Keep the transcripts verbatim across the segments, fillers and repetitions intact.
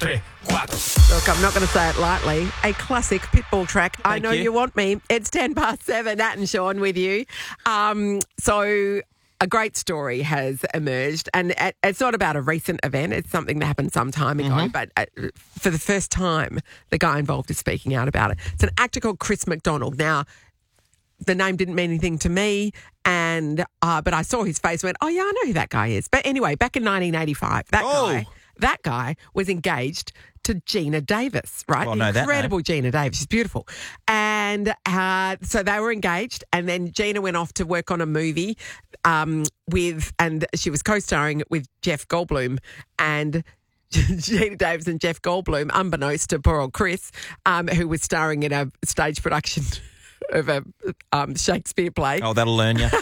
tres, cuatro. Look, I'm not going to say it lightly. A classic Pitbull track. I Thank know you. you. want me. It's ten past seven. Nat and Sean with you. Um, so a great story has emerged, and it- it's not about a recent event. It's something that happened some time ago. Mm-hmm. But uh, for the first time, the guy involved is speaking out about it. It's an actor called Chris McDonald. Now, the name didn't mean anything to me, and uh, but I saw his face and went, oh, yeah, I know who that guy is. But anyway, back in nineteen eighty-five, that Oh. guy that guy was engaged to Gina Davis, right? Oh, I know that Incredible Gina Davis. She's beautiful. And uh, so they were engaged, and then Gina went off to work on a movie um, with, and she was co-starring with Jeff Goldblum, and Gina Davis and Jeff Goldblum, unbeknownst to poor old Chris, um, who was starring in a stage production of a um, Shakespeare play. Oh, that'll learn you.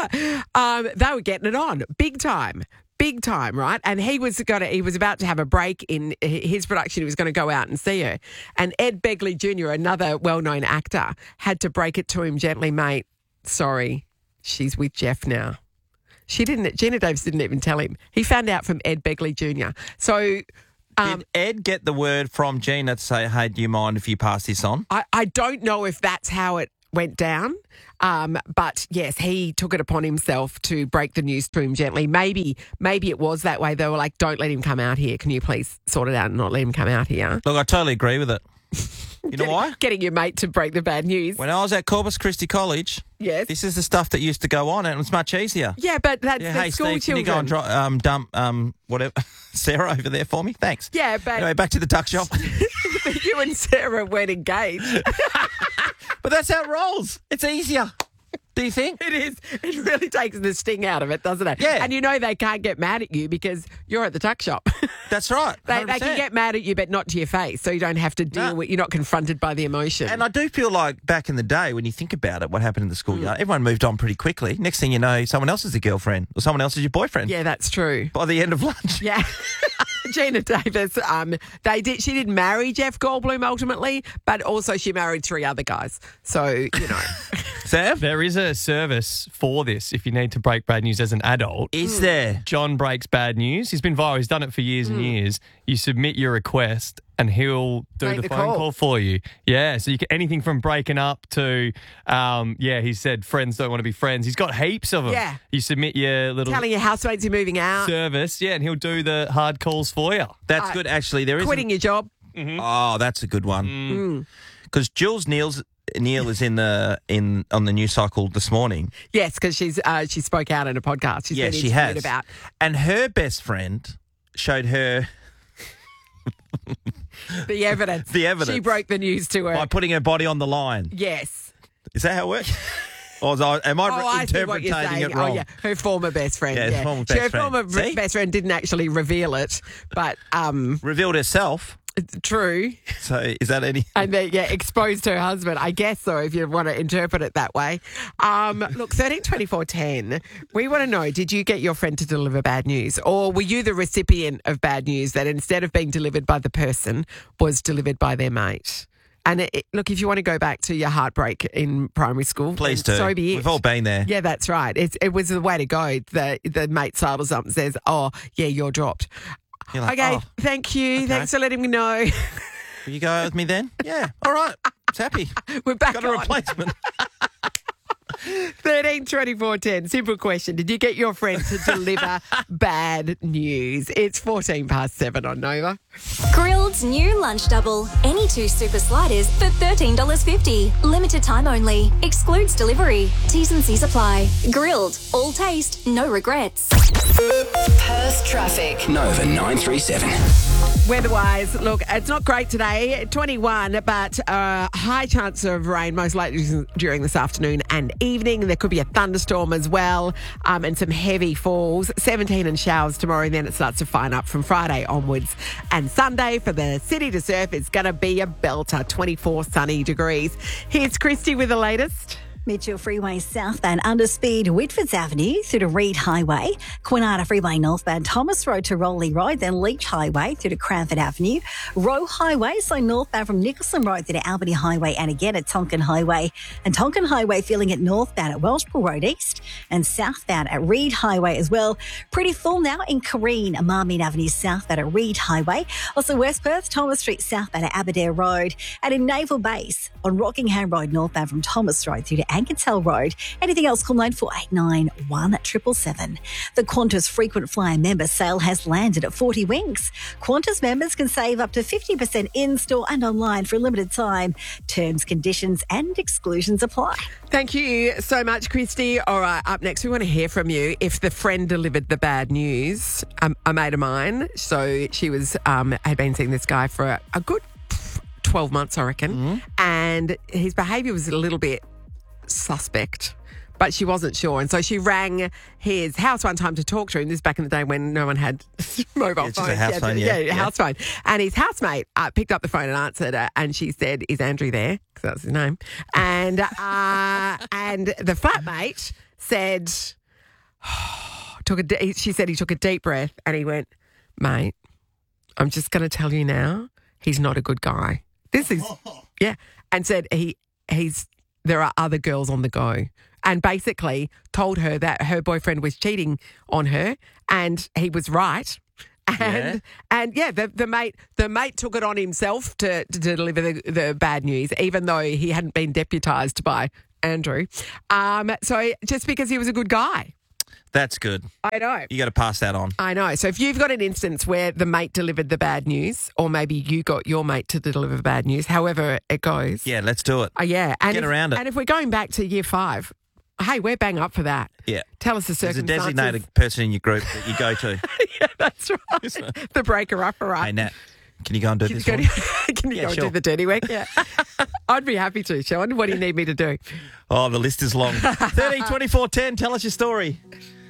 Um, they were getting it on big time, big time, right? And he was going to, he was about to have a break in his production. He was going to go out and see her. And Ed Begley Junior, another well-known actor, had to break it to him gently, mate. Sorry, she's with Jeff now. She didn't. Gina Davis didn't even tell him. He found out from Ed Begley Junior So. Um, Did Ed get the word from Gina to say, hey, do you mind if you pass this on? I, I don't know if that's how it went down, um, but yes, he took it upon himself to break the news to him gently. Maybe maybe it was that way. They were like, don't let him come out here. Can you please sort it out and not let him come out here? Look, I totally agree with it. You know why? Getting your mate to break the bad news. When I was at Corpus Christi College, Yes. this is the stuff that used to go on, and it was much easier. Yeah, but that's Yeah, the hey, school Steve, can you children. go and dro- um, dump um, whatever Sarah over there for me? Thanks. Yeah, but Anyway, back to the duck shop. you and Sarah weren't engaged. But that's how it rolls. It's easier. Do you think? It is. It really takes the sting out of it, doesn't it? Yeah. And you know they can't get mad at you because you're at the tuck shop. That's right. They, one hundred they can percent. get mad at you, but not to your face, so you don't have to deal No. with. You're not confronted by the emotion. And I do feel like back in the day, when you think about it, what happened in the Mm. schoolyard, everyone moved on pretty quickly. Next thing you know, someone else is a girlfriend or someone else is your boyfriend yeah, that's true. by the end of lunch. Yeah. Gina Davis, um, they did. She did marry Jeff Goldblum ultimately, but also she married three other guys. So you know, Sam? There is a service for this if you need to break bad news as an adult. Is there? John Breaks Bad News. He's been viral. He's done it for years and years. You submit your request and he'll do Make the, the phone call. call for you. Yeah, so you can anything from breaking up to, um, yeah, he said friends don't want to be friends. He's got heaps of them. Yeah. You submit your little telling your housemates you're moving out, service, yeah, and he'll do the hard calls for you. That's Uh, good. Actually, there is. quitting your job. Oh, that's a good one. Mm. Because Jules Neal's, Neal is in the in on the news cycle this morning. Yes, because she's uh, she spoke out in a podcast. She's yeah, been she interviewed has. about. And her best friend showed her The evidence. The evidence. She broke the news to her. by putting her body on the line. Yes. Is that how it works? Or is I, am I Oh, I see what you're interpreting saying. it wrong? Oh, yeah. Her former best friend. Yeah, Yeah, her former She- best her friend. former See? best friend didn't actually reveal it, but um, Revealed herself. it's true. So is that any? And then, yeah, exposed her husband, I guess so, if you want to interpret it that way. Um, look, thirteen twenty-four ten, we want to know, did you get your friend to deliver bad news? Or were you the recipient of bad news that instead of being delivered by the person, was delivered by their mate? And it, it- look, if you want to go back to your heartbreak in primary school, Please then do. so be it. We've all been there. Yeah, that's right. It's, it was the way to go. The the mate sidles up and says, oh, yeah, you're dropped. You're like, Okay, oh, thank you. okay. Thanks for letting me know. will you go out with me then? Yeah. All right. It's happy. We're back Got a on. replacement. thirteen twenty-four ten. Simple question. Did you get your friend to deliver bad news? It's fourteen past seven on Nova. Grilled's new lunch double. Any two super sliders for thirteen dollars fifty. Limited time only. Excludes delivery. T's and C's apply. Grilled. All taste, no regrets. Perth traffic. Nova nine three seven. Weather-wise, look, it's not great today, twenty-one, but uh, high chance of rain, most likely during this afternoon and evening. There could be a thunderstorm as well, um, and some heavy falls. seventeen and showers tomorrow, and then it starts to fine up from Friday onwards. And Sunday for the city to surf, it's going to be a belter, twenty-four sunny degrees. Here's Christy with the latest. Mitchell Freeway southbound underspeed Whitfords Avenue through to Reed Highway, Quinata Freeway northbound Thomas Road to Rowley Road, then Leach Highway through to Cranford Avenue, Roe Highway, so northbound from Nicholson Road through to Albany Highway and again at Tonkin Highway, and Tonkin Highway feeling it northbound at Welshpool Road East and southbound at Reed Highway as well. Pretty full now in Careen, Marmion Avenue southbound at Reed Highway, also West Perth, Thomas Street southbound at Aberdare Road, and in Naval Base on Rockingham Road northbound from Thomas Road through to Ankertel Road. Anything else, call nine four eight nine, one seven seven. The Qantas frequent flyer member sale has landed at forty Winks. Qantas members can save up to fifty percent in-store and online for a limited time. Terms, conditions and exclusions apply. Thank you so much, Christy. All right, up next, we want to hear from you. If the friend delivered the bad news, um, a mate of mine, so she was um, had been seeing this guy for a, a good twelve months, I reckon, Mm-hmm. and his behaviour was a little bit suspect, but she wasn't sure. And so she rang his house one time to talk to him. This is back in the day when no one had mobile Yeah, phones. just a house phone, yeah. yeah, house phone. And his housemate uh, picked up the phone and answered her, and she said, "Is Andrew there?" Because that's his name. And uh, and the flatmate said, took a. de- she said he took a deep breath and he went, "Mate, I'm just going to tell you now, he's not a good guy." This is, yeah, and said he he's. There are other girls on the go, and basically told her that her boyfriend was cheating on her, and he was right. And Yeah. and yeah, the, the mate the mate took it on himself to, to deliver the, the bad news, even though he hadn't been deputised by Andrew. Um, so just because he was a good guy, That's good. I know. You got to pass that on. I know. So if you've got an instance where the mate delivered the bad news, or maybe you got your mate to deliver the bad news, however it goes. Yeah, let's do it. Uh, yeah. And Get if, around it. And if we're going back to year five, hey, we're bang up for that. Yeah. Tell us the There's a circumstances. designated person in your group that you go to. Yeah, that's right. The breaker upper, right? Hey, Nat, can you go and do Can you this go, one? to, can you Yeah, go and sure. do the dirty work? Yeah. I'd be happy to, Sean. What do you need me to do? Oh, the list is long. thirty, twenty-four, ten, tell us your story.